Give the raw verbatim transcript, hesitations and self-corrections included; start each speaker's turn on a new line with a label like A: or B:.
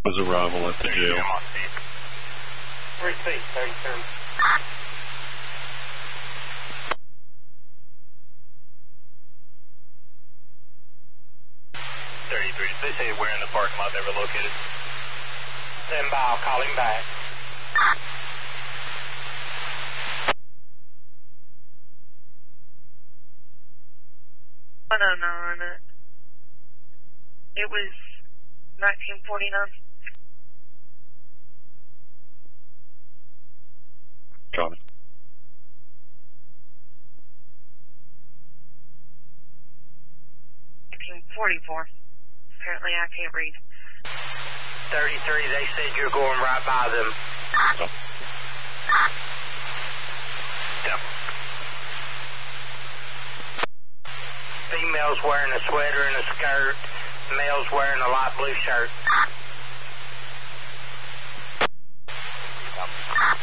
A: Alpha's arrival at the jail.
B: Receipt, thirty-three. thirty-three, they say where in the parking lot they were located. Stand by, I'll call him back.
C: one oh nine. It was nineteen forty-nine.
A: Copy.
C: nineteen forty-four. Apparently I can't read.
B: thirty-three, they said you're going right by them.
A: Oh.
B: Yep. Female's wearing a sweater and a skirt. Male's wearing a light blue shirt.